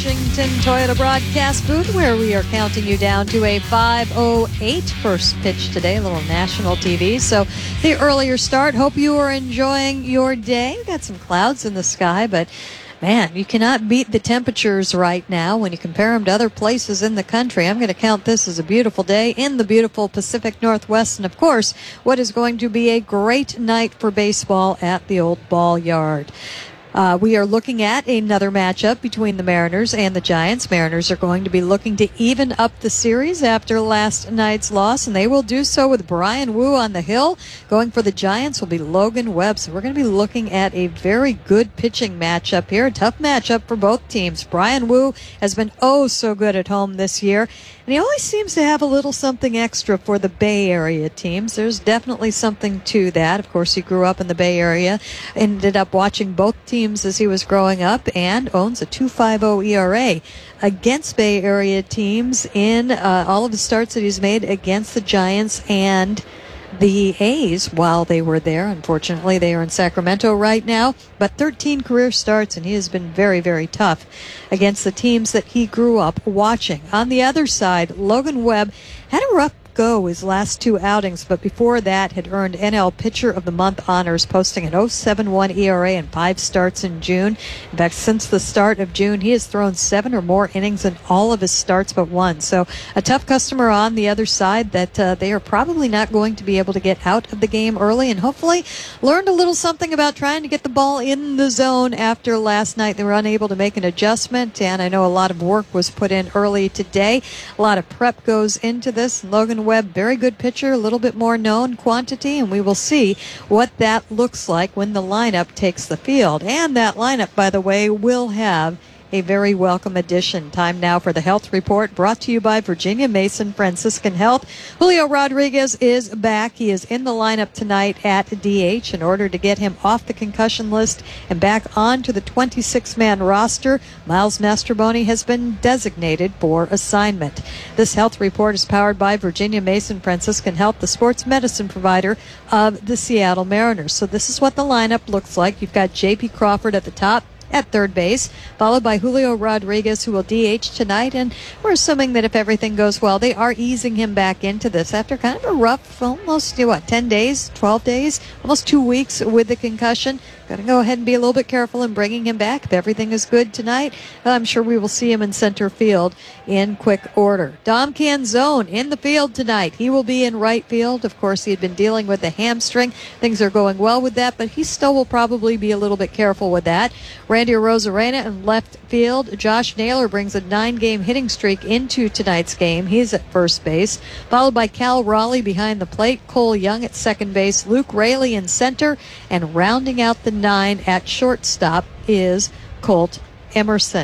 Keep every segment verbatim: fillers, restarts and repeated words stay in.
Washington Toyota broadcast booth, where we are counting you down to a five oh eight first pitch today, a little national T V. So the earlier start, hope you are enjoying your day. We've got some clouds in the sky, but man, you cannot beat the temperatures right now when you compare them to other places in the country. I'm going to count this as a beautiful day in the beautiful Pacific Northwest. And, of course, what is going to be a great night for baseball at the Old Ball Yard. Uh, we are looking at another matchup between the Mariners and the Giants. Mariners are going to be looking to even up the series after last night's loss, and they will do so with Bryan Woo on the hill. Going for the Giants will be Logan Webb. So we're going to be looking at a very good pitching matchup here. A tough matchup for both teams. Bryan Woo has been oh so good at home this year, and he always seems to have a little something extra for the Bay Area teams. There's definitely something to that. Of course, he grew up in the Bay Area, ended up watching both teams as he was growing up, and owns a two point five oh E R A against Bay Area teams in uh, all of the starts that he's made against the Giants and the A's while they were there. Unfortunately, they are in Sacramento right now, but thirteen career starts, and he has been very, very tough against the teams that he grew up watching. On the other side, Logan Webb had a rough go his last two outings, but before that had earned N L Pitcher of the Month honors, posting an oh point seven one E R A and five starts in June. In fact, since the start of June, he has thrown seven or more innings in all of his starts but one. So a tough customer on the other side that uh, they are probably not going to be able to get out of the game early, and hopefully learned a little something about trying to get the ball in the zone after last night. They were unable to make an adjustment, and I know a lot of work was put in early today. A lot of prep goes into this. Logan Webb, very good pitcher, a little bit more known quantity, and we will see what that looks like when the lineup takes the field. And that lineup, by the way, will have a very welcome addition. Time now for the Health Report, brought to you by Virginia Mason Franciscan Health. Julio Rodriguez is back. He is in the lineup tonight at D H in order to get him off the concussion list and back onto the twenty-six man roster. Miles Mastrobuoni has been designated for assignment. This Health Report is powered by Virginia Mason Franciscan Health, the sports medicine provider of the Seattle Mariners. So this is what the lineup looks like. You've got J P Crawford at the top at third base, followed by Julio Rodriguez, who will D H tonight, and we're assuming that if everything goes well, they are easing him back into this after kind of a rough, almost, what, ten days, twelve days, almost two weeks with the concussion. Got to go ahead and be a little bit careful in bringing him back. If everything is good tonight, I'm sure we will see him in center field in quick order. Dom Canzone in the field tonight. He will be in right field. Of course, he had been dealing with the hamstring. Things are going well with that, but he still will probably be a little bit careful with that. Randy Arozarena in left field. Josh Naylor brings a nine-game hitting streak into tonight's game. He's at first base, followed by Cal Raleigh behind the plate, Cole Young at second base, Luke Raley in center, and rounding out the nine at shortstop is Colt Emerson.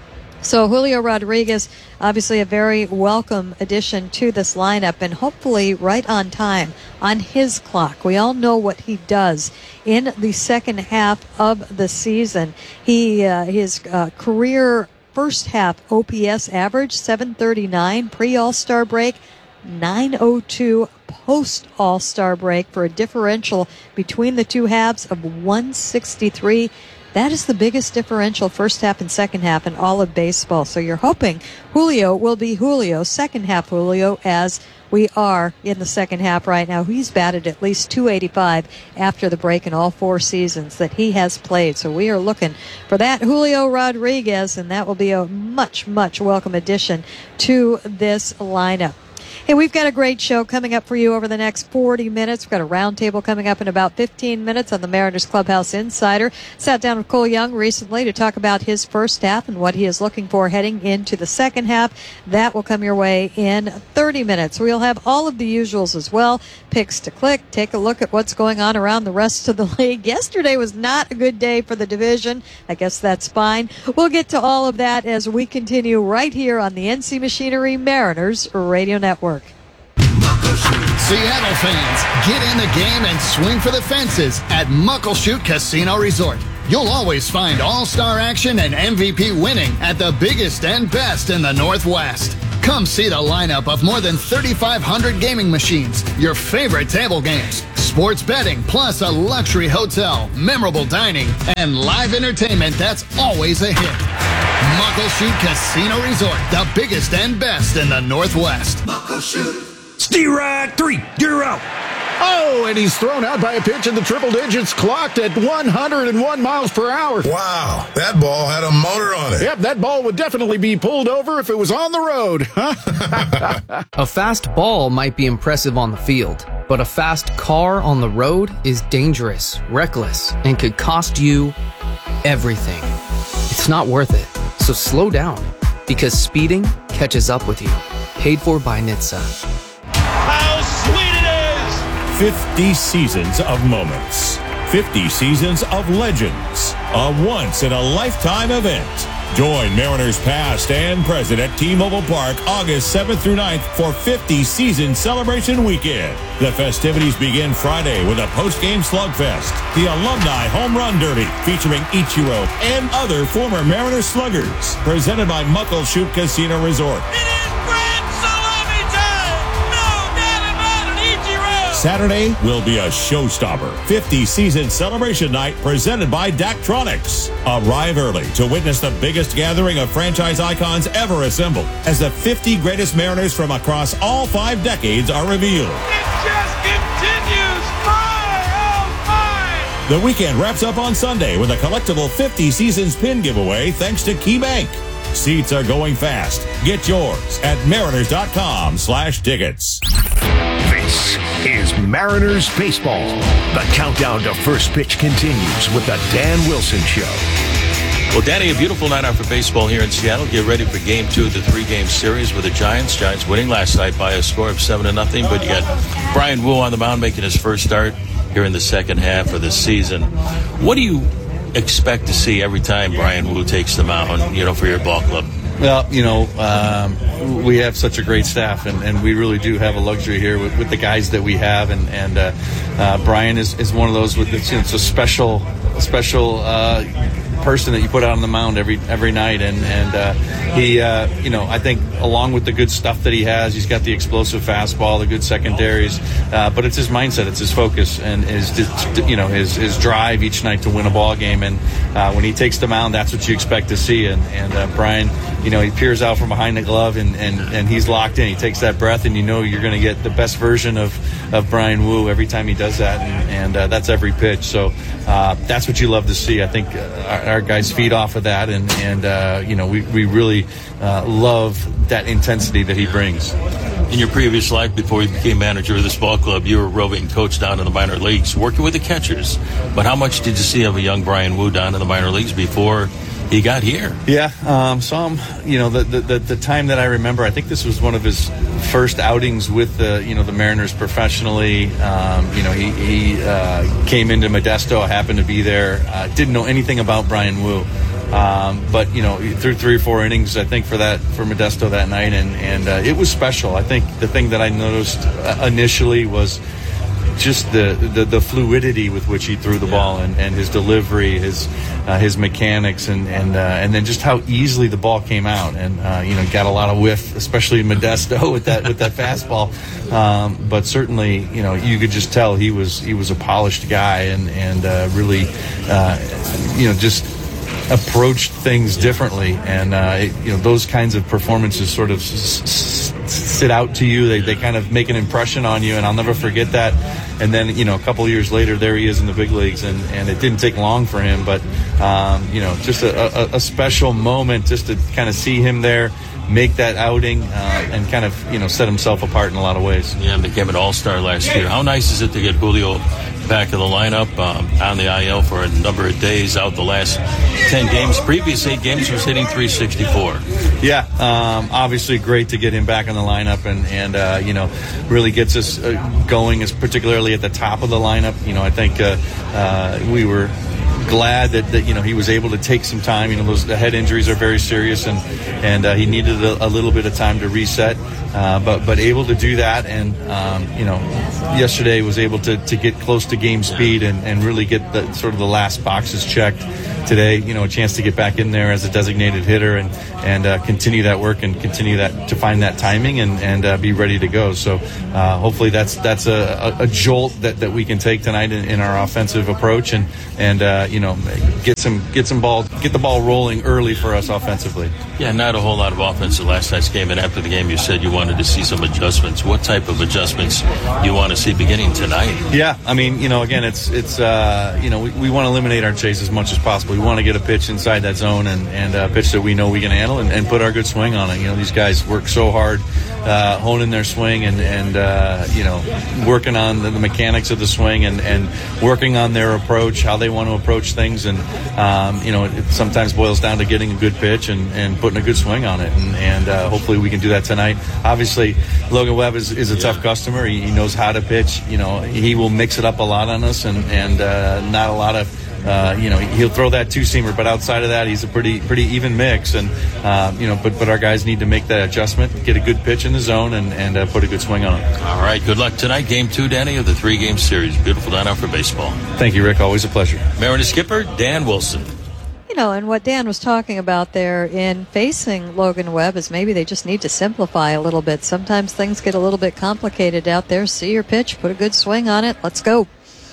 So Julio Rodriguez, obviously a very welcome addition to this lineup, and hopefully right on time on his clock. We all know what he does in the second half of the season. He uh, his uh, career first half O P S average seven thirty-nine, pre-All-Star break nine oh two, post All-Star break for a differential between the two halves of one sixty-three. That is the biggest differential first half and second half in all of baseball. So you're hoping Julio will be Julio, second half Julio, as we are in the second half right now. He's batted at least two eighty-five after the break in all four seasons that he has played. So we are looking for that Julio Rodriguez, and that will be a much, much welcome addition to this lineup. Hey, we've got a great show coming up for you over the next forty minutes. We've got a roundtable coming up in about fifteen minutes on the Mariners Clubhouse Insider. Sat down with Cole Young recently to talk about his first half and what he is looking for heading into the second half. That will come your way in thirty minutes. We'll have all of the usuals as well. Picks to click. Take a look at what's going on around the rest of the league. Yesterday was not a good day for the division. I guess that's fine. We'll get to all of that as we continue right here on the N C Machinery Mariners Radio Network. Seattle fans, get in the game and swing for the fences at Muckleshoot Casino Resort. You'll always find all-star action and M V P winning at the biggest and best in the Northwest. Come see the lineup of more than thirty-five hundred gaming machines, your favorite table games, sports betting, plus a luxury hotel, memorable dining, and live entertainment that's always a hit. Muckleshoot Casino Resort, the biggest and best in the Northwest. Muckleshoot. Steer three, you're out. Oh, and he's thrown out by a pitch in the triple digits, clocked at one hundred one miles per hour. Wow, that ball had a motor on it. Yep, that ball would definitely be pulled over if it was on the road. A fast ball might be impressive on the field, but a fast car on the road is dangerous, reckless, and could cost you everything. It's not worth it, so slow down, because speeding catches up with you. Paid for by N H T S A. How sweet it is! fifty seasons of moments. fifty seasons of legends. A once-in-a-lifetime event. Join Mariners past and present at T-Mobile Park August seventh through ninth for fifty Season Celebration Weekend. The festivities begin Friday with a post-game slugfest, the Alumni Home Run Derby featuring Ichiro and other former Mariners sluggers. Presented by Muckleshoot Casino Resort. It is grand salami time! No doubt about it, Ichiro! Saturday will be a showstopper. fifty Season Celebration Night presented by Daktronics. Arrive early to witness the biggest gathering of franchise icons ever assembled as the fifty greatest Mariners from across all five decades are revealed. It just continues! My, oh my! The weekend wraps up on Sunday with a collectible fifty Seasons pin giveaway thanks to KeyBank. Seats are going fast. Get yours at mariners.com slash tickets. This is Mariners Baseball. The countdown to first pitch continues with the Dan Wilson Show. Well, Danny, a beautiful night out for baseball here in Seattle. Get ready for game two of the three-game series with the Giants. Giants winning last night by a score of seven to nothing. But you got Bryan Woo on the mound making his first start here in the second half of the season. What do you expect to see every time Bryan Woo takes the mound, you know, for your ball club? Well, you know, um, we have such a great staff, and, and we really do have a luxury here with, with the guys that we have. And, and uh, uh, Bryan is, is one of those with it's, you know, it's a special, a special uh, person that you put out on the mound every every night. And and uh, he, uh, you know, I think along with the good stuff that he has, he's got the explosive fastball, the good secondaries, uh, but it's his mindset, it's his focus, and his, you know, his his drive each night to win a ball game. And uh, when he takes the mound, that's what you expect to see. And and uh, Bryan, you know, he peers out from behind the glove, and, and, and he's locked in. He takes that breath, and you know you're going to get the best version of, of Bryan Woo every time he does that, and, and uh, that's every pitch. So uh, that's what you love to see. I think uh, our, our guys feed off of that, and, and uh, you know, we, we really uh, love that intensity that he brings. In your previous life, before you became manager of this ball club, you were roving coach down in the minor leagues, working with the catchers. But how much did you see of a young Bryan Woo down in the minor leagues before he got here? Yeah, um, saw him, you know, the, the the time that I remember, I think this was one of his first outings with the, you know, the Mariners professionally. Um, you know, he, he uh, came into Modesto, I happened to be there, uh, didn't know anything about Bryan Woo. Um, but, you know, through three or four innings, I think, for that, for Modesto that night, and, and uh, it was special. I think the thing that I noticed uh, initially was just the, the, the fluidity with which he threw the ball, and, and his delivery, his uh, his mechanics, and and uh, and then just how easily the ball came out, and uh, you know, got a lot of whiff, especially in Modesto with that with that fastball. Um, but certainly, you know, you could just tell he was he was a polished guy, and and uh, really, uh, you know, just approached things differently, and uh, it, you know, those kinds of performances sort of s- s- sit out to you. They they kind of make an impression on you, and I'll never forget that. And then, you know, a couple of years later, there he is in the big leagues, and, and it didn't take long for him, but um, you know, just a, a, a special moment just to kind of see him there, make that outing, uh, and kind of, you know, set himself apart in a lot of ways. Yeah, became an all-star last year. How nice is it to get Julio back in the lineup, um, on the I L for a number of days, out the last ten games. Previous eight games was hitting three sixty-four. Yeah, um, obviously great to get him back in the lineup, and, and uh, you know, really gets us uh, going, as particularly at the top of the lineup. You know, I think uh, uh, we were glad that, that, you know, he was able to take some time. You know, those the head injuries are very serious, and and uh, he needed a, a little bit of time to reset, uh, but but able to do that, and um, you know, yesterday was able to, to get close to game speed, and, and really get the sort of the last boxes checked. today, you know, a chance to get back in there as a designated hitter and and uh, continue that work and continue that to find that timing and and uh, be ready to go. So uh, hopefully that's that's a, a, a jolt that, that we can take tonight in, in our offensive approach and and uh, you know get some get some ball get the ball rolling early for us offensively. Yeah, not a whole lot of offense in last night's game, and after the game you said you wanted to see some adjustments. What type of adjustments you want to see beginning tonight? Yeah, I mean, you know, again, it's it's uh, you know we, we want to eliminate our chase as much as possible. We want to get a pitch inside that zone and and a pitch that we know we can handle and, and put our good swing on it. You know, these guys work so hard, uh, honing their swing and and uh, you know working on the, the mechanics of the swing and, and working on their approach, how they want to approach things, and um, you know, it sometimes boils down to getting a good pitch and, and putting a good swing on it, and, and uh, hopefully we can do that tonight. Obviously, Logan Webb is, is a tough customer. He, he knows how to pitch. You know, he will mix it up a lot on us, and and uh, not a lot of. Uh, you know, he'll throw that two-seamer, but outside of that, he's a pretty pretty even mix. And, uh, you know, but, but our guys need to make that adjustment, get a good pitch in the zone, and, and uh, put a good swing on it. All right, good luck tonight. Game two, Danny, of the three-game series. Beautiful night out for baseball. Thank you, Rick. Always a pleasure. Mariners skipper, Dan Wilson. You know, and what Dan was talking about there in facing Logan Webb is maybe they just need to simplify a little bit. Sometimes things get a little bit complicated out there. See your pitch, put a good swing on it, let's go.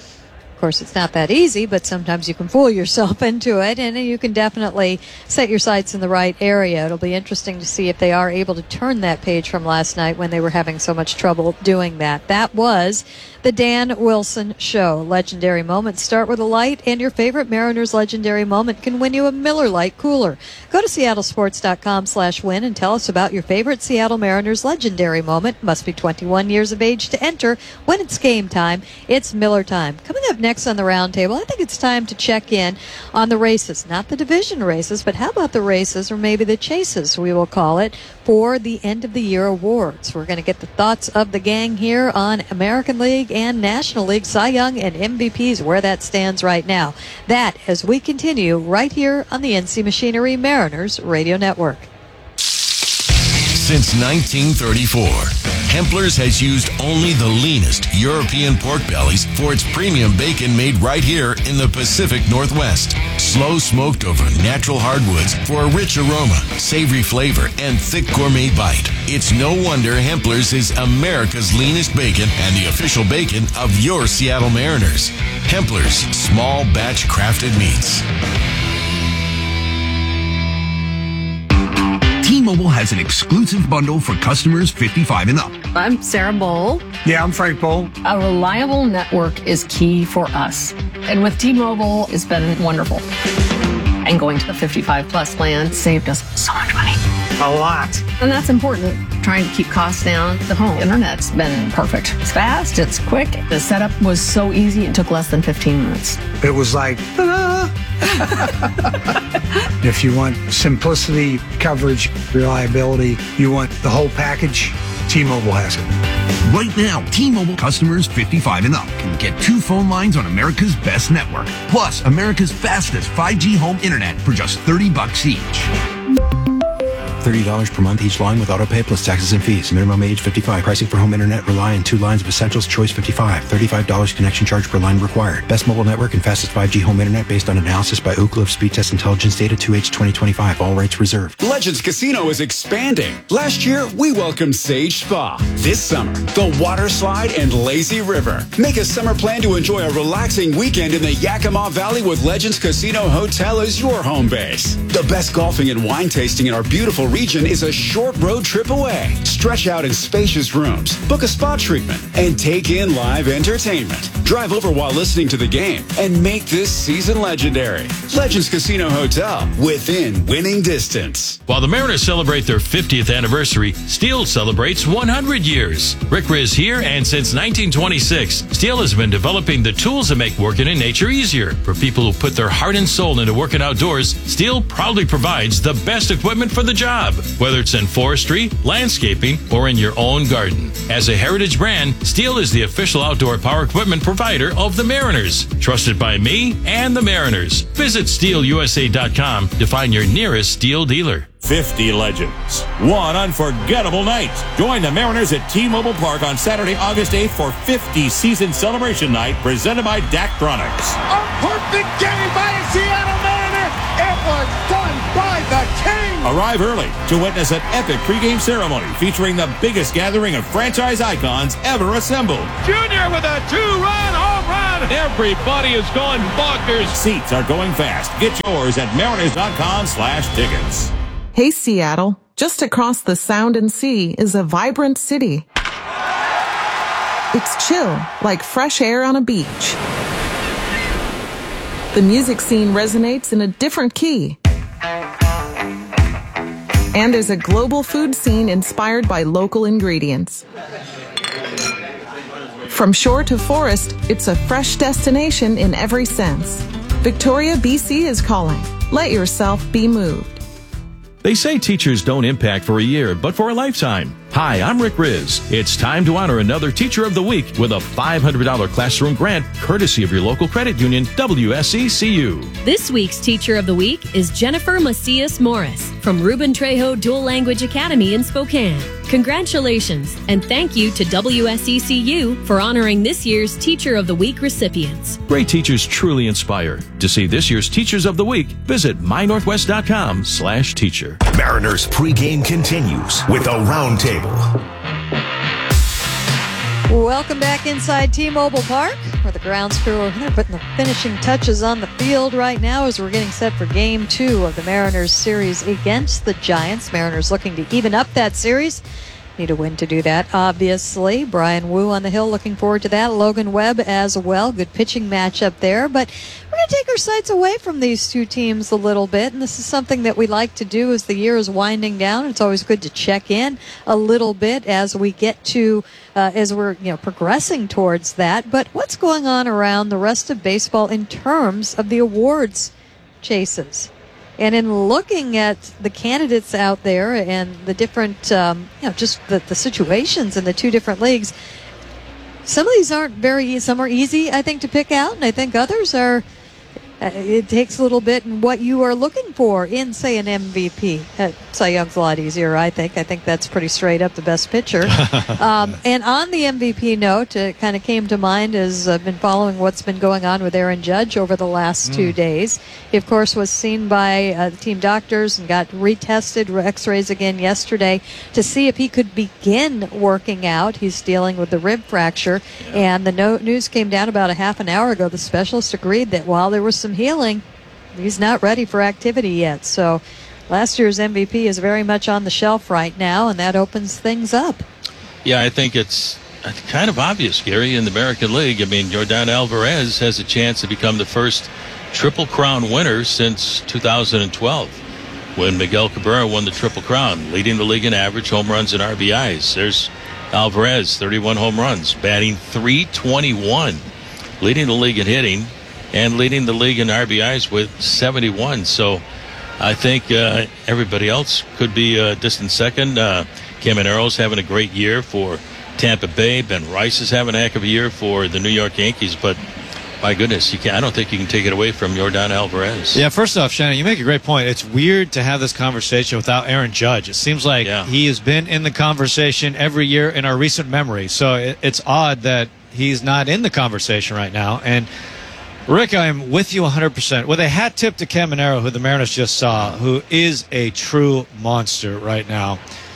Of course, it's not that easy, but sometimes you can fool yourself into it, and you can definitely set your sights in the right area. It'll be interesting to see if they are able to turn that page from last night when they were having so much trouble doing that. That was the Dan Wilson Show. Legendary moments start with a light, and your favorite Mariners legendary moment can win you a Miller Lite cooler. Go to seattle sports dot com slash win and tell us about your favorite Seattle Mariners legendary moment. Must be twenty-one years of age to enter. When it's game time, it's Miller time. Coming up next on the roundtable, I think it's time to check in on the races. Not the division races, but how about the races, or maybe the chases, we will call it, for the end of the year awards. We're going to get the thoughts of the gang here on American League and National League Cy Young and M V Ps, where that stands right now. That as we continue right here on the N C Machinery Mariners Radio Network. Since nineteen thirty-four, Hempler's has used only the leanest European pork bellies for its premium bacon made right here in the Pacific Northwest. Slow smoked over natural hardwoods for a rich aroma, savory flavor, and thick gourmet bite. It's no wonder Hempler's is America's leanest bacon and the official bacon of your Seattle Mariners. Hempler's, small batch crafted meats. T-Mobile has an exclusive bundle for customers fifty-five and up. I'm Sarah Bowl. Yeah, I'm Frank Bowl. A reliable network is key for us. And with T-Mobile, it's been wonderful. And going to the fifty-five plus plan saved us so much money. A lot. And that's important. Trying to keep costs down. The home internet's been perfect. It's fast, it's quick. The setup was so easy, it took less than fifteen minutes. It was like, ta-da! If you want simplicity, coverage, reliability, you want the whole package, T-Mobile has it. Right now, T-Mobile customers fifty-five and up can get two phone lines on America's best network, plus America's fastest five G home internet for just thirty bucks each. thirty dollars per month each line with autopay plus taxes and fees. Minimum age fifty-five. Pricing for home internet rely on two lines of Essentials Choice fifty-five. thirty-five dollars connection charge per line required. Best mobile network and fastest five G home internet based on analysis by Ookla of Speed Test Intelligence Data two H twenty twenty-five. All rights reserved. Legends Casino is expanding. Last year, we welcomed Sage Spa. This summer, the water slide and lazy river. Make a summer plan to enjoy a relaxing weekend in the Yakima Valley with Legends Casino Hotel as your home base. The best golfing and wine tasting in our beautiful region is a short road trip away. Stretch out in spacious rooms, book a spa treatment, and take in live entertainment. Drive over while listening to the game and make this season legendary. Legends Casino Hotel, within winning distance. While the Mariners celebrate their fiftieth anniversary, Steel celebrates one hundred years. Rick Riz here, and since nineteen twenty-six, Steel has been developing the tools that make working in nature easier. For people who put their heart and soul into working outdoors, Steel proudly provides the best equipment for the job, whether it's in forestry, landscaping, or in your own garden. As a heritage brand, Steel is the official outdoor power equipment provider of the Mariners. Trusted by me and the Mariners. Visit steel u s a dot com to find your nearest Steel dealer. fifty legends. One unforgettable night. Join the Mariners at T-Mobile Park on Saturday, August eighth for fifty season celebration night presented by Daktronics. A perfect game by a Seattle Mariner. was won by the King. Arrive early to witness an epic pregame ceremony featuring the biggest gathering of franchise icons ever assembled. Junior with a two-run home run. Everybody is going bonkers. Seats are going fast. Get yours at mariners.com slash tickets. Hey, Seattle. Just across the Sound and Sea is a vibrant city. It's chill, like fresh air on a beach. The music scene resonates in a different key. And there's a global food scene inspired by local ingredients. From shore to forest, it's a fresh destination in every sense. Victoria, B C is calling. Let yourself be moved. They say teachers don't impact for a year, but for a lifetime. Hi, I'm Rick Riz. It's time to honor another Teacher of the Week with a five hundred dollars classroom grant courtesy of your local credit union, W S E C U. This week's Teacher of the Week is Jennifer Macias Morris from Ruben Trejo Dual Language Academy in Spokane. Congratulations, and thank you to W S E C U for honoring this year's Teacher of the Week recipients. Great teachers truly inspire. To see this year's Teachers of the Week, visit my northwest dot com slash teacher. Mariners pregame continues with a roundtable. Welcome back inside T-Mobile Park, where the grounds crew are they're putting the finishing touches on the field right now as we're getting set for Game Two of the Mariners series against the Giants. Mariners looking to even up that series. Need a win to do that, obviously. Brian Wu on the hill, looking forward to that. Logan Webb as well. Good pitching matchup there. But we're going to take our sights away from these two teams a little bit, and this is something that we like to do as the year is winding down. It's always good to check in a little bit as we get to, uh, as we're you know progressing towards that. But what's going on around the rest of baseball in terms of the awards chases? And in looking at the candidates out there and the different, um, you know, just the, the situations in the two different leagues, some of these aren't very, some are easy, I think, to pick out, and I think others are, uh, it takes a little bit in what you are looking for in, say, an M V P. Uh, Cy Young's a lot easier, I think. I think that's pretty straight up the best pitcher. um, and on the M V P note, it kind of came to mind as I've been following what's been going on with Aaron Judge over the last mm. two days. He, of course, was seen by uh, the team doctors and got retested, x-rays again yesterday to see if he could begin working out. He's dealing with the rib fracture. Yeah. And the no- news came down about a half an hour ago. The specialist agreed that while there was some healing, he's not ready for activity yet. So last year's M V P is very much on the shelf right now, and that opens things up. Yeah, I think it's kind of obvious, Gary, in the American League. I mean, Yordan Alvarez has a chance to become the first Triple Crown winner since two thousand twelve, when Miguel Cabrera won the Triple Crown, leading the league in average, home runs, and R B Is. There's Alvarez, thirty-one home runs, batting three twenty-one, leading the league in hitting, and leading the league in R B Is with seventy-one. So I think uh, everybody else could be a distant second. Uh, Camaro's having a great year for Tampa Bay. Ben Rice is having a heck of a year for the New York Yankees. But my goodness, you can, I don't think you can take it away from Yordan Alvarez. Yeah, first off, Shannon, you make a great point. It's weird to have this conversation without Aaron Judge. It seems like yeah. he has been in the conversation every year in our recent memory. So it, it's odd that he's not in the conversation right now. And Rick, I'm with you one hundred percent. With a hat tip to Caminero, who the Mariners just saw, who is a true monster right now,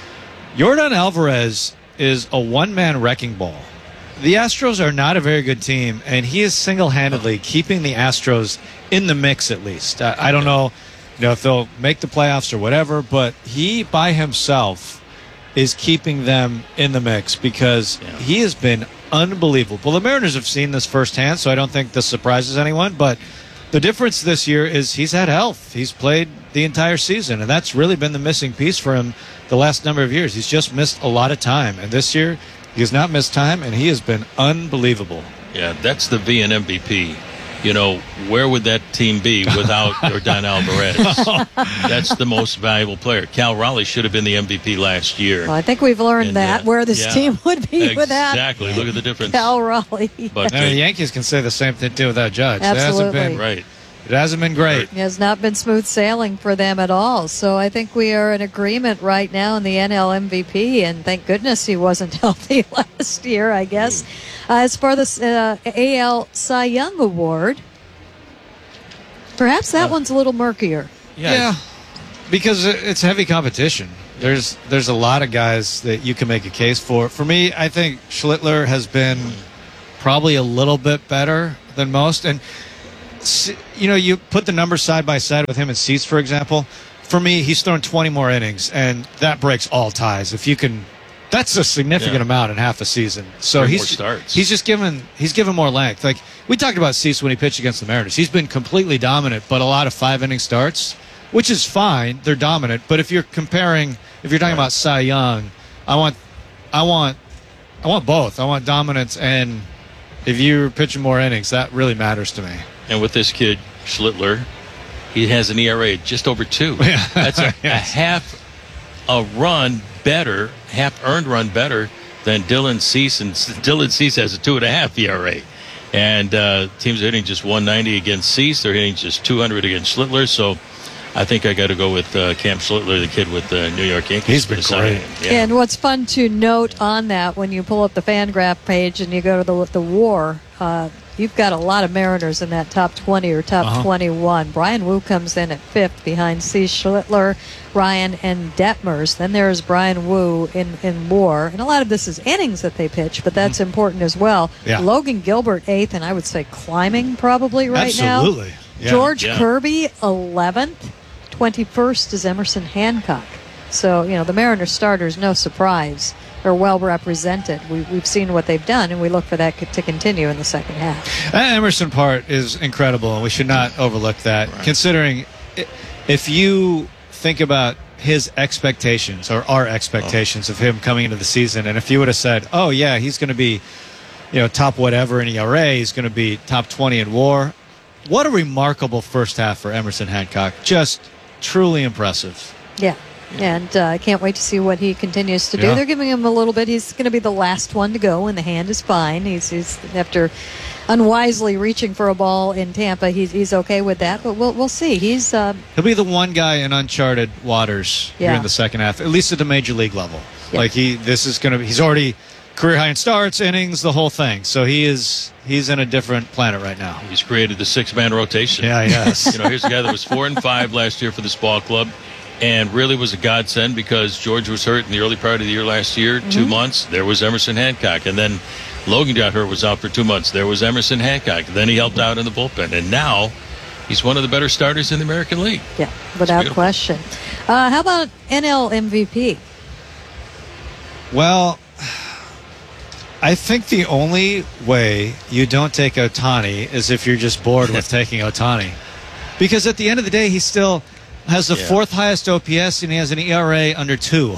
Yordan Alvarez is a one-man wrecking ball. The Astros are not a very good team, and he is single-handedly keeping the Astros in the mix at least. I, I don't know, you know if they'll make the playoffs or whatever, but he by himself is keeping them in the mix because yeah. he has been unbelievable. Well, the Mariners have seen this firsthand, so I don't think this surprises anyone, but the difference this year is he's had health. He's played the entire season, and that's really been the missing piece for him the last number of years. He's just missed a lot of time, and this year he has not missed time, and he has been unbelievable. Yeah, that's the V and M V P. You know, where would that team be without Yordan Alvarez? That's the most valuable player. Cal Raleigh should have been the M V P last year. Well, I think we've learned and, that, uh, where this yeah, team would be exactly. without Exactly. Look at the difference. Cal Raleigh. But uh, the Yankees can say the same thing, too, without Judge. Absolutely. It hasn't been, right. It hasn't been great. It has not been smooth sailing for them at all. So I think we are in agreement right now in the N L M V P, and thank goodness he wasn't healthy last year, I guess. Uh, as far as the uh, A L Cy Young Award, perhaps that uh, one's a little murkier. Yeah. yeah. Because it's heavy competition. There's there's a lot of guys that you can make a case for. For me, I think Schlittler has been probably a little bit better than most. And, you know, you put the numbers side by side with him and Cease, for example. For me, he's thrown twenty more innings, and that breaks all ties. If you can, that's a significant Yeah. amount in half a season. So Three he's more starts. he's just given he's given more length. Like we talked about Cease when he pitched against the Mariners. He's been completely dominant, but a lot of five inning starts, which is fine. They're dominant, but if you're comparing, if you're talking about Cy Young, I want, I want, I want both. I want dominance, and if you're pitching more innings, that really matters to me. And with this kid, Schlittler, he has an E R A just over two. Yeah. That's a, a Yes. half a run better, half earned run better than Dylan Cease. And Dylan Cease has a two and a half E R A. And uh, teams are hitting just one ninety against Cease. They're hitting just two hundred against Schlittler. So I think I got to go with uh, Cam Schlittler, the kid with the New York Yankees. He's been great. Yeah. And what's fun to note on that, when you pull up the FanGraph page and you go to the the WAR, uh, you've got a lot of Mariners in that top twenty or top Uh-huh. twenty-one. Brian Wu comes in at fifth behind C. Schlittler, Ryan, and Detmers. Then there's Brian Wu in, in WAR. And a lot of this is innings that they pitch, but that's Mm-hmm. important as well. Yeah. Logan Gilbert, eighth, and I would say climbing probably right now. Absolutely. Yeah. George Yeah. Kirby, eleventh. twenty-first is Emerson Hancock. So, you know, the Mariners starters, no surprise, are well represented. We, we've seen what they've done, and we look for that co- to continue in the second half. That Emerson part is incredible, and we should not overlook that. Right. Considering i- if you think about his expectations or our expectations of him coming into the season, and if you would have said, oh, yeah, he's going to be, you know, top whatever in E R A, he's going to be top twenty in WAR. What a remarkable first half for Emerson Hancock. Just truly impressive. Yeah. And uh, I can't wait to see what he continues to do. Yeah. They're giving him a little bit. He's going to be the last one to go, and the hand is fine. He's, he's after unwisely reaching for a ball in Tampa. He's he's okay with that, but we'll we'll see. He's uh, He'll be the one guy in uncharted waters here Yeah. in the second half, at least at the major league level. Yeah. Like he, this is going to be. He's already career high in starts, innings, the whole thing. So he is. He's in a different planet right now. He's created the six-man rotation. Yeah, yes. You know, here's a guy that was four and five last year for this ball club, and really was a godsend because George was hurt in the early part of the year last year, two Mm-hmm. months. There was Emerson Hancock, and then Logan got hurt, was out for two months. There was Emerson Hancock. Then he helped out in the bullpen, and now he's one of the better starters in the American League. yeah, without beautiful. question. Uh, how about N L M V P? Well, I think the only way you don't take Ohtani is if you're just bored with taking Ohtani, because at the end of the day, he still has the Yeah. fourth highest O P S and he has an E R A under two.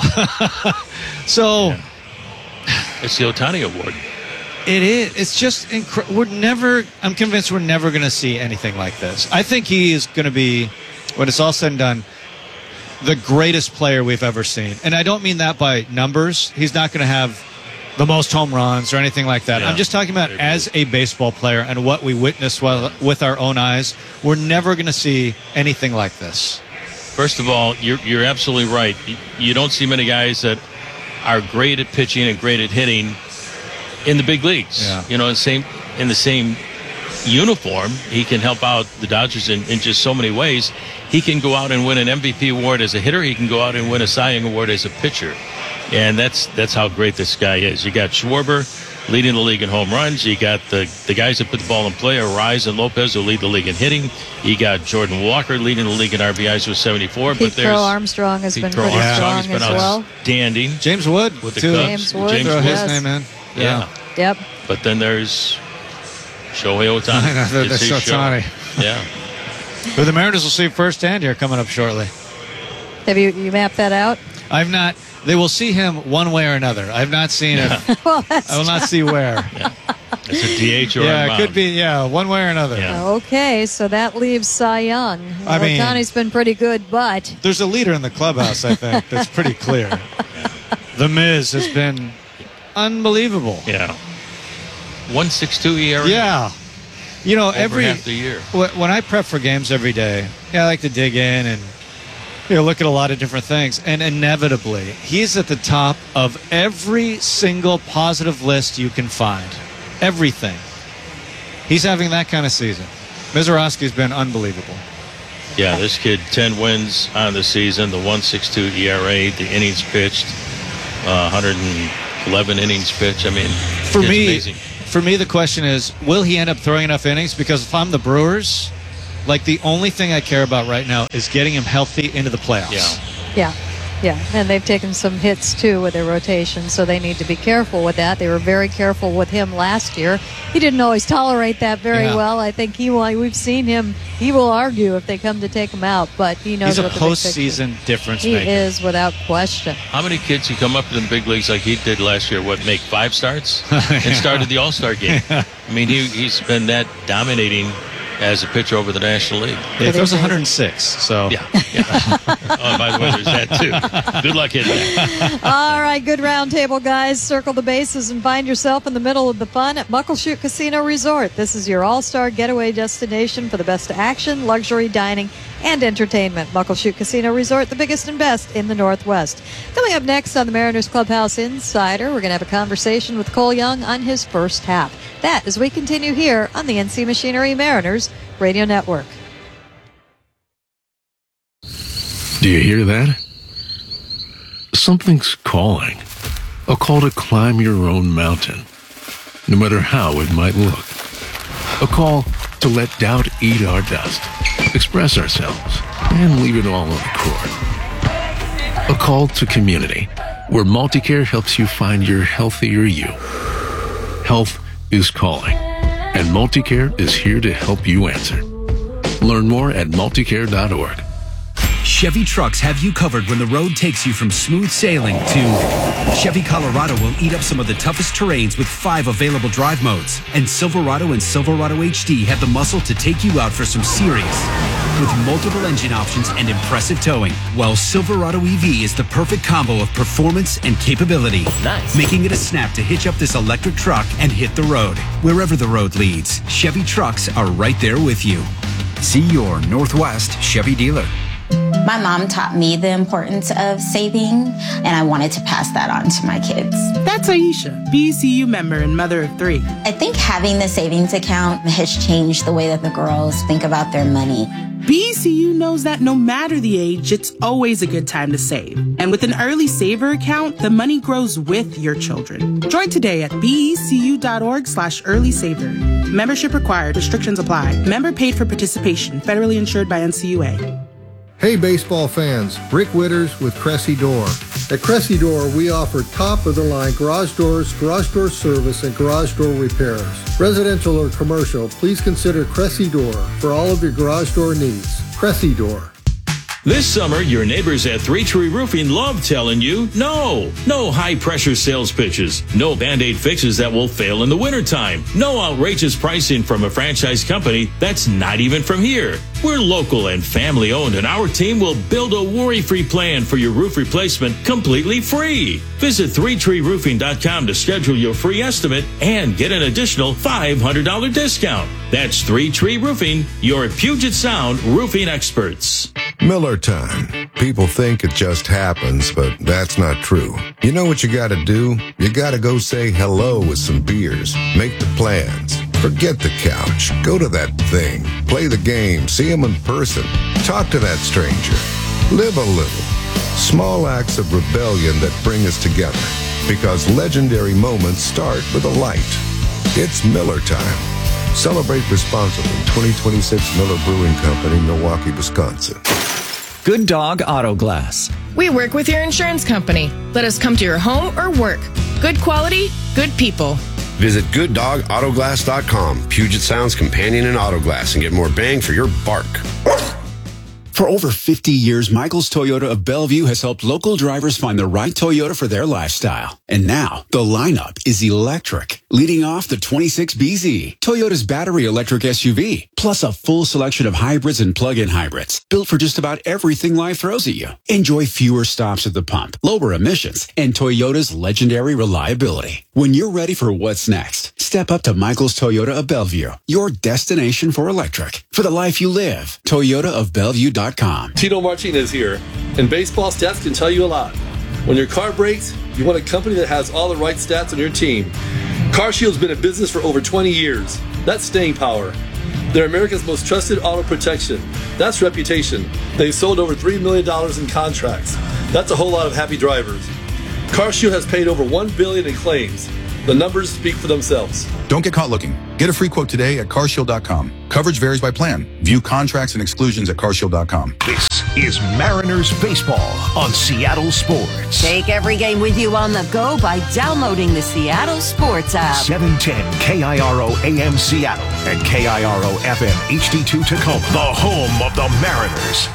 So. Yeah. It's the Ohtani Award. It is. It's just incredible. We're never, I'm convinced we're never going to see anything like this. I think he is going to be, when it's all said and done, the greatest player we've ever seen. And I don't mean that by numbers. He's not going to have the most home runs or anything like that. Yeah. I'm just talking about as a baseball player and what we witnessed while, with our own eyes. We're never going to see anything like this. First of all, you're, you're absolutely right. You, you don't see many guys that are great at pitching and great at hitting in the big leagues. Yeah. You know, in the same in the same uniform, he can help out the Dodgers in, in just so many ways. He can go out and win an M V P award as a hitter. He can go out and win a Cy Young award as a pitcher. And that's that's how great this guy is. You got Schwarber leading the league in home runs. You got the, the guys that put the ball in play, Arise and Lopez, who lead the league in hitting. You got Jordan Walker leading the league in R B Is with seventy-four. Pete but there's Crow Armstrong has Pete been Crow pretty Armstrong strong has been as well. outstanding. James Wood With the too. Cubs. James Wood, James Throw Wood. his yes. name in. Yeah. Yep. But then there's Shohei Ohtani. I know, It's that's his show. Ohtani. Yeah. Who the Mariners will see firsthand here coming up shortly. Have you you mapped that out? I've not. They will see him one way or another. I've not seen it. well, that's I will not see where. It's a D H or Yeah, on it mound. could be. Yeah, one way or another. Yeah. okay. So that leaves Cy Young. I mean- Ohtani's been pretty good, but There's a leader in the clubhouse, I think, that's pretty clear. The Miz has been unbelievable. Yeah. one sixty-two E R A. Yeah. You know, Over every half the year. wh- when I prep for games every day, yeah, I like to dig in and you know look at a lot of different things, and inevitably he's at the top of every single positive list you can find. Everything. He's having that kind of season. Mizorowski's been unbelievable. Yeah, this kid, ten wins on the season, the one point six two E R A, the innings pitched, uh, one hundred eleven innings pitched. I mean, for it's me, amazing. For me, the question is, will he end up throwing enough innings? Because if I'm the Brewers, like the only thing I care about right now is getting him healthy into the playoffs. Yeah. Yeah. Yeah, and they've taken some hits, too, with their rotation, so they need to be careful with that. They were very careful with him last year. He didn't always tolerate that very Yeah. well. I think he will, we've seen him, he will argue if they come to take him out, but he knows He's a what the big picture postseason difference He maker. is, without question. How many kids who come up in the big leagues like he did last year, what, make five starts? And started the All-Star game. I mean, he, he's been that dominating as a pitcher over the National League. Yeah, he throws one hundred six, so. Yeah. yeah. Oh, by the way, there's that, too. Good luck hitting that. All right, good roundtable, guys. Circle the bases and find yourself in the middle of the fun at Muckleshoot Casino Resort. This is your all-star getaway destination for the best action, luxury dining, and entertainment. Muckleshoot Casino Resort, the biggest and best in the Northwest. Coming up next on the Mariners Clubhouse Insider, we're going to have a conversation with Cole Young on his first half. That as we continue here on the N C Machinery Mariners Radio Network. Do you hear that? Something's calling. A call to climb your own mountain, no matter how it might look. A call to let doubt eat our dust, express ourselves, and leave it all on the court. A call to community, where Multicare helps you find your healthier you. Health is calling, and Multicare is here to help you answer. Learn more at multicare dot org. Chevy trucks have you covered when the road takes you from smooth sailing to Chevy Colorado will eat up some of the toughest terrains with five available drive modes. And Silverado and Silverado H D have the muscle to take you out for some serious with multiple engine options and impressive towing. While Silverado E V is the perfect combo of performance and capability. Nice. Making it a snap to hitch up this electric truck and hit the road. Wherever the road leads, Chevy trucks are right there with you. See your Northwest Chevy dealer. My mom taught me the importance of saving, and I wanted to pass that on to my kids. That's Aisha, B E C U member and mother of three. I think having the savings account has changed the way that the girls think about their money. B E C U knows that no matter the age, it's always a good time to save. And with an early saver account, the money grows with your children. Join today at B E C U dot org slash early saver. Membership required. Restrictions apply. Member paid for participation. Federally insured by N C U A. Hey baseball fans, Rick Witters with Cressy Door. At Cressy Door, we offer top-of-the-line garage doors, garage door service, and garage door repairs. Residential or commercial, please consider Cressy Door for all of your garage door needs. Cressy Door. This summer, your neighbors at Three Tree Roofing love telling you, no, no high-pressure sales pitches, no Band-Aid fixes that will fail in the wintertime, no outrageous pricing from a franchise company that's not even from here. We're local and family-owned, and our team will build a worry-free plan for your roof replacement completely free. Visit three tree roofing dot com to schedule your free estimate and get an additional five hundred dollars discount. That's Three Tree Roofing, your Puget Sound roofing experts. Miller time. People think it just happens, but that's not true. You know what you gotta do? You gotta go say hello with some beers. Make the plans. Forget the couch. Go to that thing. Play the game. See them in person. Talk to that stranger. Live a little. Small acts of rebellion that bring us together. Because legendary moments start with a light. It's Miller time. Celebrate responsibly. twenty twenty-six Miller Brewing Company, Milwaukee, Wisconsin. Good Dog Auto Glass. We work with your insurance company. Let us come to your home or work. Good quality, good people. Visit good dog auto glass dot com, Puget Sound's companion in auto glass, and get more bang for your bark. For over fifty years, Michael's Toyota of Bellevue has helped local drivers find the right Toyota for their lifestyle. And now, the lineup is electric. Leading off the twenty-six B Z, Toyota's battery electric S U V, plus a full selection of hybrids and plug-in hybrids, built for just about everything life throws at you. Enjoy fewer stops at the pump, lower emissions, and Toyota's legendary reliability. When you're ready for what's next, step up to Michael's Toyota of Bellevue, your destination for electric. For the life you live, Toyota of Bellevue dot com. Tito Martinez here, and baseball stats can tell you a lot. When your car breaks, you want a company that has all the right stats on your team. CarShield's been in business for over twenty years. That's staying power. They're America's most trusted auto protection. That's reputation. They've sold over three million dollars in contracts. That's a whole lot of happy drivers. CarShield has paid over one billion dollars in claims. The numbers speak for themselves. Don't get caught looking. Get a free quote today at car shield dot com. Coverage varies by plan. View contracts and exclusions at car shield dot com. This is Mariners Baseball on Seattle Sports. Take every game with you on the go by downloading the Seattle Sports app. seven ten K I R O A M Seattle and K I R O F M H D two Tacoma. The home of the Mariners.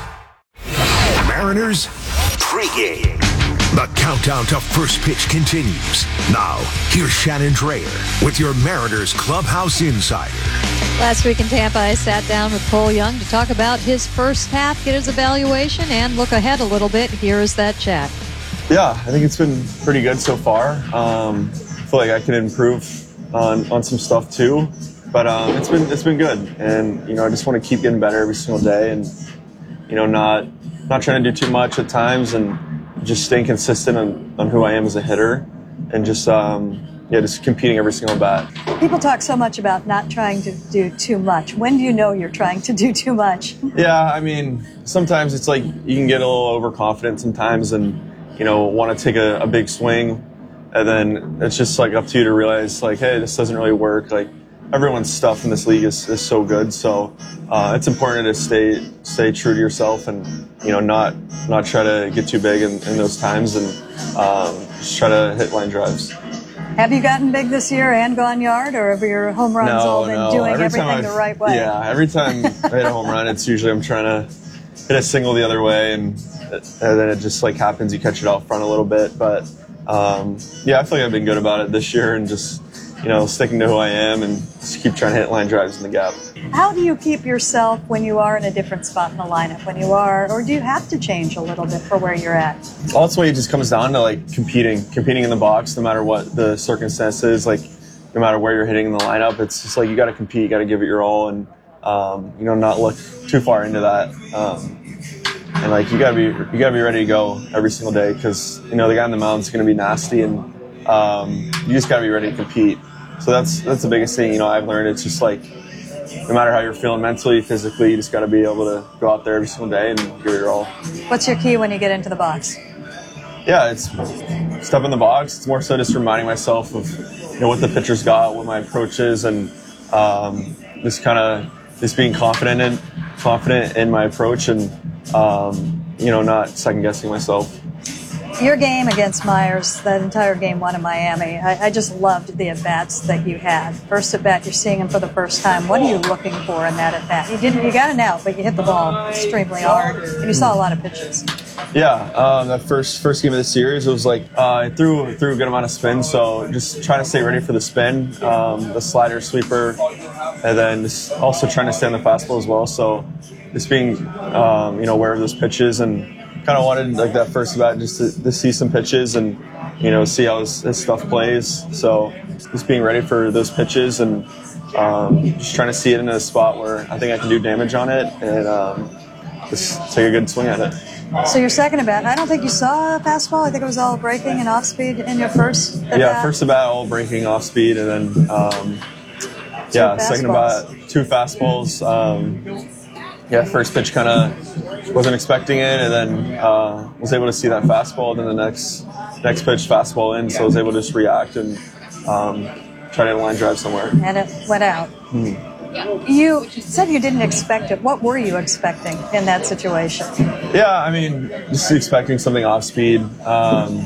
Mariners pregame. The countdown to first pitch continues. Now, here's Shannon Drayer with your Mariners Clubhouse Insider. Last week in Tampa, I sat down with Cole Young to talk about his first half, get his evaluation, and look ahead a little bit. Here is that chat. Yeah, I think it's been pretty good so far. Um, I feel like I can improve on, on some stuff too, but um, it's been it's been good. And you know, I just want to keep getting better every single day, and you know, not not trying to do too much at times, and just staying consistent on, on who I am as a hitter, and just um, yeah, just competing every single bat. People talk so much about not trying to do too much. When do you know you're trying to do too much? Yeah, I mean, sometimes it's like you can get a little overconfident sometimes, and you know, want to take a, a big swing, and then it's just like up to you to realize like, hey, this doesn't really work. Like everyone's stuff in this league is, is so good, so uh, it's important to stay stay true to yourself, and you know, not not try to get too big in, in those times, and um, just try to hit line drives. Have you gotten big this year and gone yard, or have your home runs no, all been no. doing every everything the right way? Yeah, every time I hit a home run, it's usually I'm trying to hit a single the other way, and, and then it just like happens. You catch it out front a little bit, but um, yeah, I feel like I've been good about it this year, and just you know, sticking to who I am and just keep trying to hit line drives in the gap. How do you keep yourself when you are in a different spot in the lineup? When you are, or do you have to change a little bit for where you're at? Ultimately, it just comes down to like competing, competing in the box, no matter what the circumstances. Like, no matter where you're hitting in the lineup, it's just like you got to compete, you got to give it your all, and um, you know, not look too far into that. Um, and like you got to be, you got to be ready to go every single day, because you know the guy on the mound is going to be nasty, and um, you just got to be ready to compete. So that's that's the biggest thing, you know, I've learned. It's just like, no matter how you're feeling mentally, physically, you just got to be able to go out there every single day and give it your all. What's your key when you get into the box? Yeah, it's step in the box. It's more so just reminding myself of, you know, what the pitcher's got, what my approach is, and um, just kind of just being confident in confident in my approach, and um, you know, not second guessing myself. Your game against Myers, that entire game one in Miami, I, I just loved the at-bats that you had. First at-bat, you're seeing him for the first time. What are you looking for in that at-bat? You didn't, you got an out, but you hit the ball extremely hard, and you saw a lot of pitches. Yeah, um, that first first game of the series, it was like uh, I threw threw a good amount of spin, so just trying to stay ready for the spin, um, the slider, sweeper, and then just also trying to stay on the fastball as well. So just being um, you know, aware of those pitches, and kind of wanted like that first bat just to, to see some pitches and you know, see how his, his stuff plays. So just being ready for those pitches, and um, just trying to see it in a spot where I think I can do damage on it, and um, just take a good swing at it. So your second at bat, I don't think you saw a fastball. I think it was all breaking and off speed in your first at Yeah, bat. first at bat, all breaking off speed, and then um, yeah, second at bat, two fastballs. Um, yeah, first pitch kind of wasn't expecting it, and then uh, was able to see that fastball. Then the next next pitch, fastball in, so I was able to just react and um, try to line drive somewhere. And it went out. Hmm. You said you didn't expect it. What were you expecting in that situation? Yeah, I mean, just expecting something off speed. Um,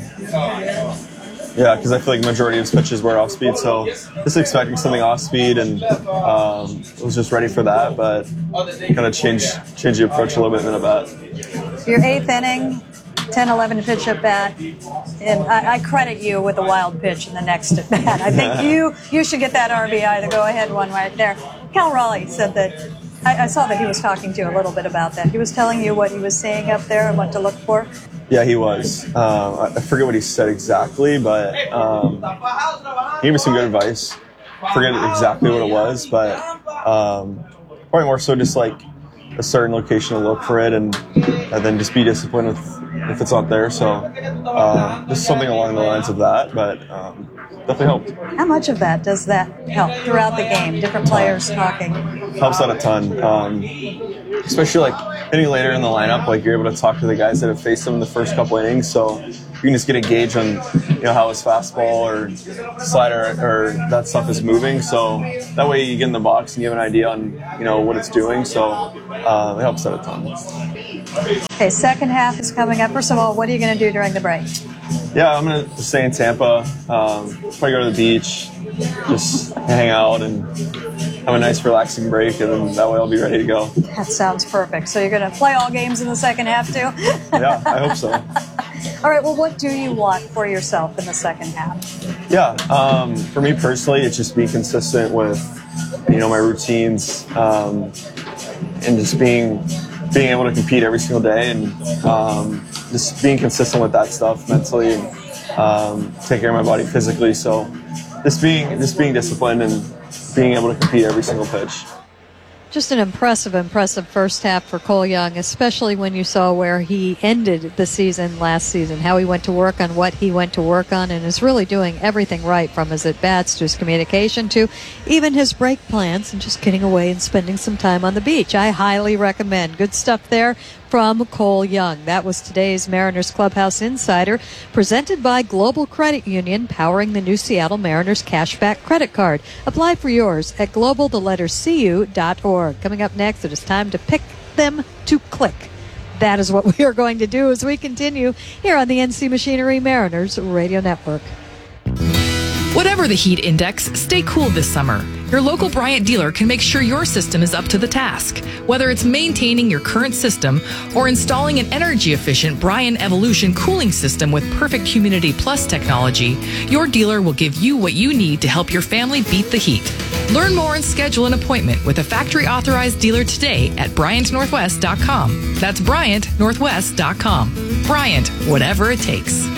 yeah, because I feel like the majority of his pitches were off speed, so just expecting something off speed, and um, was just ready for that, but kind of change change the approach a little bit in a bat. Your eighth inning, ten eleven pitch at bat, and I, I credit you with a wild pitch in the next at bat. I think you you should get that R B I, the go ahead one right there. Cal Raleigh said that. I, I saw that he was talking to you a little bit about that. He was telling you what he was seeing up there and what to look for. Yeah, he was. Um, I forget what he said exactly, but um, he gave me some good advice. I forget exactly what it was, but um, probably more so just like a certain location to look for it, and and then just be disciplined if, if it's not there. So uh, just something along the lines of that. But um, definitely helped. How much of that does that help throughout the game? Different players talking. Helps out a ton. Um, especially like hitting later in the lineup, like you're able to talk to the guys that have faced them in the first couple innings, so you can just get a gauge on, you know, how his fastball or slider or that stuff is moving. So that way you get in the box and you have an idea on, you know, what it's doing. So uh, it helps out a ton. Okay, second half is coming up. First of all, what are you going to do during the break? Yeah, I'm going to stay in Tampa, um, probably go to the beach, just hang out and have a nice relaxing break, and then that way I'll be ready to go. That sounds perfect. So you're going to play all games in the second half too? Yeah, I hope so. All right, well, what do you want for yourself in the second half? Yeah, um, for me personally, it's just being consistent with, you know, my routines, um, and just being being able to compete every single day, and um, just being consistent with that stuff mentally, and um, take care of my body physically. So just being just being disciplined and being able to compete every single pitch. Just an impressive, impressive first half for Cole Young, especially when you saw where he ended the season last season, how he went to work on what he went to work on, and is really doing everything right, from his at-bats to his communication to even his break plans and just getting away and spending some time on the beach. I highly recommend. Good stuff there from Cole Young. That was today's Mariners Clubhouse Insider, presented by Global Credit Union, powering the new Seattle Mariners Cashback Credit Card. Apply for yours at global, the letter C U dot org. Coming up next, it is time to pick them to click. That is what we are going to do as we continue here on the N C Machinery Mariners Radio Network. Whatever the heat index, stay cool this summer. Your local Bryant dealer can make sure your system is up to the task. Whether it's maintaining your current system or installing an energy-efficient Bryant Evolution cooling system with perfect Humidity Plus technology, your dealer will give you what you need to help your family beat the heat. Learn more and schedule an appointment with a factory-authorized dealer today at Bryant Northwest dot com. That's Bryant Northwest dot com. Bryant, whatever it takes.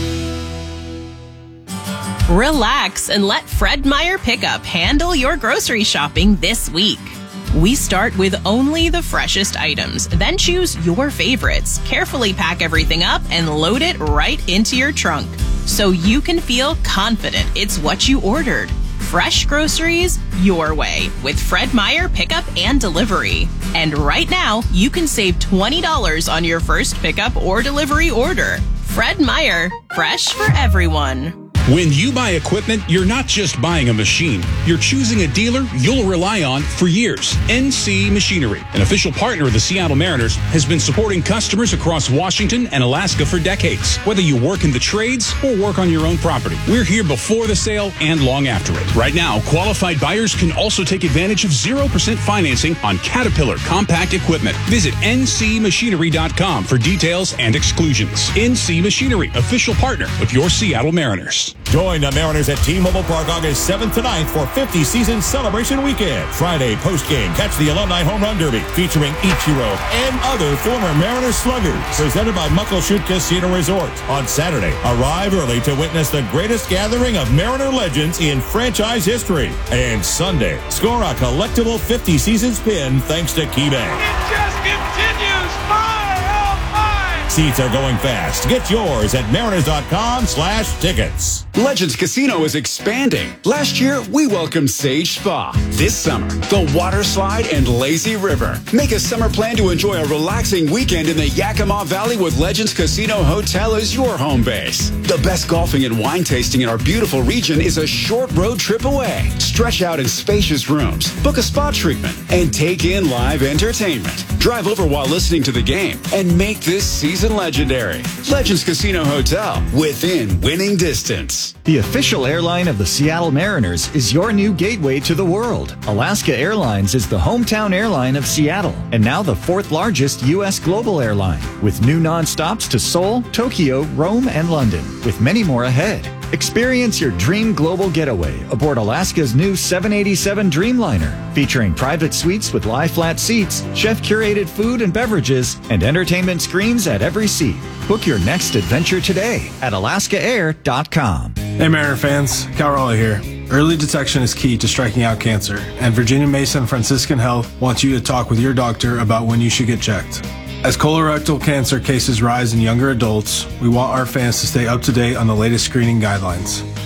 Relax and let Fred Meyer Pickup handle your grocery shopping this week. We start with only the freshest items, then choose your favorites, carefully pack everything up, and load it right into your trunk so you can feel confident it's what you ordered. Fresh groceries your way with Fred Meyer Pickup and Delivery. And right now, you can save twenty dollars on your first pickup or delivery order. Fred Meyer, fresh for everyone. When you buy equipment, you're not just buying a machine. You're choosing a dealer you'll rely on for years. N C Machinery, an official partner of the Seattle Mariners, has been supporting customers across Washington and Alaska for decades. Whether you work in the trades or work on your own property, we're here before the sale and long after it. Right now, qualified buyers can also take advantage of zero percent financing on Caterpillar compact equipment. Visit N C machinery dot com for details and exclusions. N C Machinery, official partner of your Seattle Mariners. Join the Mariners at T-Mobile Park August seventh to ninth for fifty season celebration weekend. Friday post-game, catch the Alumni Home Run Derby featuring Ichiro and other former Mariners sluggers. Presented by Muckleshoot Casino Resort. On Saturday, arrive early to witness the greatest gathering of Mariner legends in franchise history. And Sunday, score a collectible fifty seasons pin thanks to KeyBank. It just continues. My, oh my! Seats are going fast. Get yours at mariners dot com slash tickets. Legends Casino is expanding. Last year, we welcomed Sage Spa. This summer, the Water Slide and Lazy River. Make a summer plan to enjoy a relaxing weekend in the Yakima Valley with Legends Casino Hotel as your home base. The best golfing and wine tasting in our beautiful region is a short road trip away. Stretch out in spacious rooms, book a spa treatment, and take in live entertainment. Drive over while listening to the game and make this season legendary. Legends Casino Hotel, within winning distance. The official airline of the Seattle Mariners is your new gateway to the world. Alaska Airlines is the hometown airline of Seattle and now the fourth largest U S global airline, with new nonstops to Seoul, Tokyo, Rome, and London, with many more ahead. Experience your dream global getaway aboard Alaska's new seven eighty-seven Dreamliner, featuring private suites with lie-flat seats, chef-curated food and beverages, and entertainment screens at every seat. Book your next adventure today at alaska air dot com. Hey Mariner fans, Cal Raleigh here. Early detection is key to striking out cancer, and Virginia Mason Franciscan Health wants you to talk with your doctor about when you should get checked. As colorectal cancer cases rise in younger adults, we want our fans to stay up to date on the latest screening guidelines.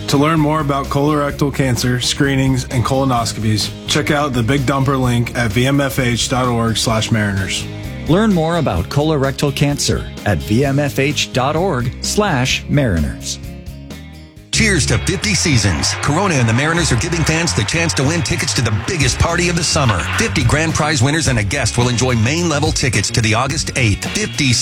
To learn more about colorectal cancer, screenings, and colonoscopies, check out the Big Dumper link at vmfh.org slash mariners. Learn more about colorectal cancer at vmfh.org slash mariners. Cheers to fifty seasons. Corona and the Mariners are giving fans the chance to win tickets to the biggest party of the summer. fifty grand prize winners and a guest will enjoy main level tickets to the August eighth fifty